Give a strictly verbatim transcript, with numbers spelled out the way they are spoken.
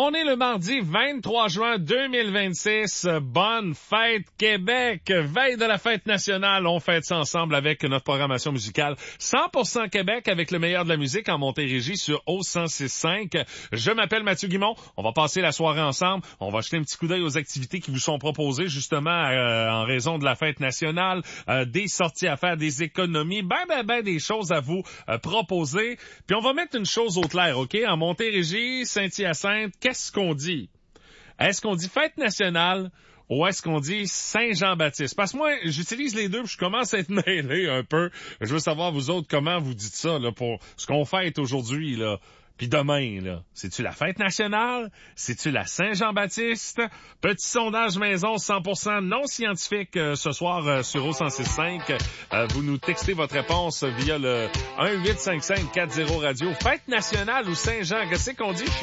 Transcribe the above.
On est le mardi vingt-trois juin deux mille vingt-six. Bonne fête Québec! Veille de la fête nationale, on fête ça ensemble avec notre programmation musicale cent pour cent Québec avec le meilleur de la musique en Montérégie sur O cent six cinq. Je m'appelle Mathieu Guimond. On va passer la soirée ensemble. On va jeter un petit coup d'œil aux activités qui vous sont proposées justement euh, en raison de la fête nationale, euh, des sorties à faire, des économies, ben ben ben des choses à vous euh, proposer. Puis on va mettre une chose au clair, OK? En Montérégie, Saint-Hyacinthe, qu'est-ce qu'on dit? Est-ce qu'on dit fête nationale ou est-ce qu'on dit Saint-Jean-Baptiste? Parce que moi, j'utilise les deux puis je commence à être mêlé un peu. Je veux savoir, vous autres, comment vous dites ça là, pour ce qu'on fête aujourd'hui, là. Puis demain, là, c'est-tu la fête nationale? C'est-tu la Saint-Jean-Baptiste? Petit sondage maison cent pour cent non scientifique euh, ce soir euh, sur O cent six cinq. Euh, vous nous textez votre réponse via le un huit cinq cinq quatre zéro radio. Fête nationale ou Saint-Jean? Qu'est-ce qu'on dit?